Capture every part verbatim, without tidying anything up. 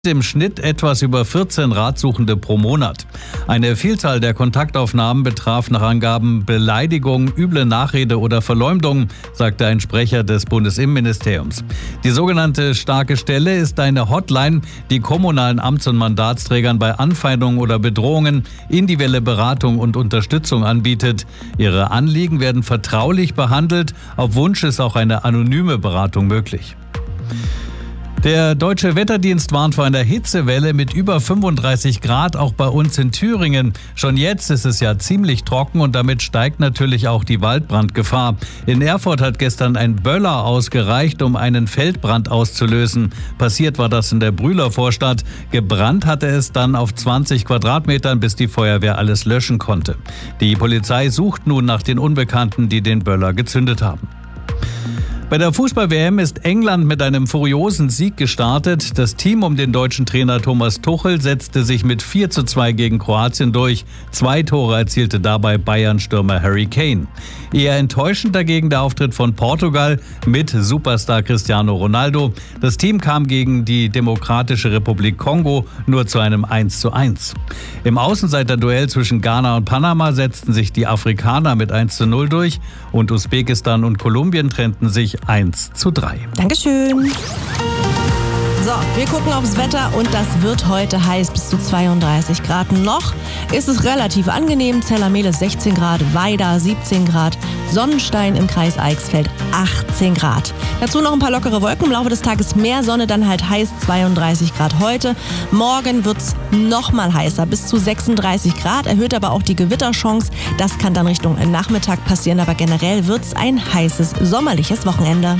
Im Schnitt etwas über vierzehn Ratsuchende pro Monat. Eine Vielzahl der Kontaktaufnahmen betraf nach Angaben Beleidigung, üble Nachrede oder Verleumdung, sagte ein Sprecher des Bundesinnenministeriums. Die sogenannte starke Stelle ist eine Hotline, die kommunalen Amts- und Mandatsträgern bei Anfeindungen oder Bedrohungen individuelle Beratung und Unterstützung anbietet. Ihre Anliegen werden vertraulich behandelt. Auf Wunsch ist auch eine anonyme Beratung möglich. Der Deutsche Wetterdienst warnt vor einer Hitzewelle mit über fünfunddreißig Grad auch bei uns in Thüringen. Schon jetzt ist es ja ziemlich trocken und damit steigt natürlich auch die Waldbrandgefahr. In Erfurt hat gestern ein Böller ausgereicht, um einen Feldbrand auszulösen. Passiert war das in der Brühler Vorstadt. Gebrannt hatte es dann auf zwanzig Quadratmetern, bis die Feuerwehr alles löschen konnte. Die Polizei sucht nun nach den Unbekannten, die den Böller gezündet haben. Bei der Fußball-W M ist England mit einem furiosen Sieg gestartet. Das Team um den deutschen Trainer Thomas Tuchel setzte sich mit vier zu zwei gegen Kroatien durch. Zwei Tore erzielte dabei Bayern-Stürmer Harry Kane. Eher enttäuschend dagegen der Auftritt von Portugal mit Superstar Cristiano Ronaldo. Das Team kam gegen die Demokratische Republik Kongo nur zu einem eins zu eins. Im Außenseiterduell zwischen Ghana und Panama setzten sich die Afrikaner mit eins zu null durch und Usbekistan und Kolumbien trennten sich eins zu drei. Dankeschön. So, wir gucken aufs Wetter und das wird heute heiß, bis zu zweiunddreißig Grad. Noch ist es relativ angenehm. Zellermehl sechzehn Grad, Weida siebzehn Grad, Sonnenstein im Kreis Eichsfeld achtzehn Grad. Dazu noch ein paar lockere Wolken. Im Laufe des Tages mehr Sonne, dann halt heiß, zweiunddreißig Grad heute. Morgen wird es noch mal heißer, bis zu sechsunddreißig Grad, erhöht aber auch die Gewitterchance. Das kann dann Richtung Nachmittag passieren, aber generell wird es ein heißes, sommerliches Wochenende.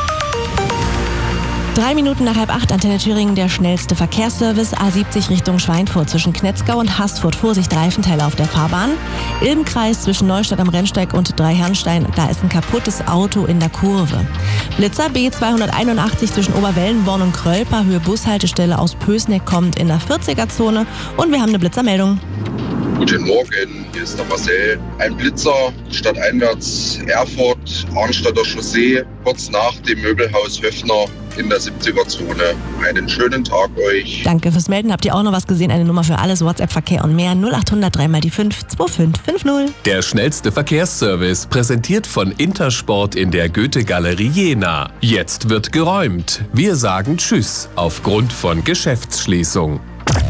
Drei Minuten nach halb acht, Antenne Thüringen, der schnellste Verkehrsservice. A siebzig Richtung Schweinfurt zwischen Knetzgau und Haßfurt. Vorsicht, Reifenteile auf der Fahrbahn. Ilbenkreis zwischen Neustadt am Rennsteig und Dreiherrenstein. Da ist ein kaputtes Auto in der Kurve. Blitzer B zweihunderteinundachtzig zwischen Oberwellenborn und Krölper. Höhe Bushaltestelle aus Pößneck kommt in der vierziger-Zone. Und wir haben eine Blitzermeldung. Guten Morgen, hier ist der Marcel. Ein Blitzer stadteinwärts Erfurt, Arnstadter Chaussee, kurz nach dem Möbelhaus Höfner in der siebziger-Zone. Einen schönen Tag euch. Danke fürs Melden. Habt ihr auch noch was gesehen? Eine Nummer für alles, WhatsApp-Verkehr und mehr. null acht null null drei mal die fünf zwei fünf fünf null. Der schnellste Verkehrsservice, präsentiert von Intersport in der Goethe-Galerie Jena. Jetzt wird geräumt. Wir sagen Tschüss aufgrund von Geschäftsschließung.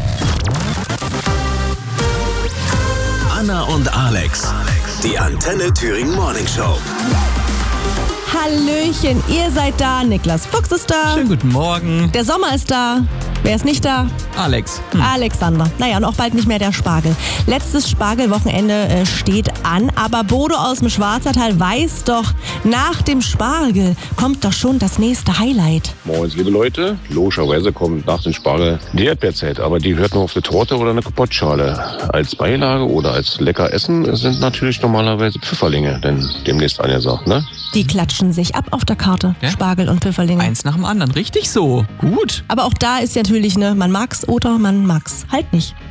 Anna und Alex, die Antenne Thüringen Morning Show. Hallöchen, ihr seid da. Niklas Fuchs ist da. Schönen guten Morgen. Der Sommer ist da. Wer ist nicht da? Alex. Hm. Alexander. Naja, und auch bald nicht mehr der Spargel. Letztes Spargelwochenende äh, steht an, aber Bodo aus dem Schwarzertal weiß doch, nach dem Spargel kommt doch schon das nächste Highlight. Moin, liebe Leute. Logischerweise kommt nach dem Spargel die Erdbeerzeit, aber die hört nur auf eine Torte oder eine Kapottschale. Als Beilage oder als lecker Essen sind natürlich normalerweise Pfifferlinge, denn demnächst angesagt, ne? Die klatschen sich ab auf der Karte, Ja? Spargel und Pfifferlinge. Eins nach dem anderen. Richtig so. Gut. Aber auch da ist ja natürlich, ne, man mag's oder man mag's halt nicht.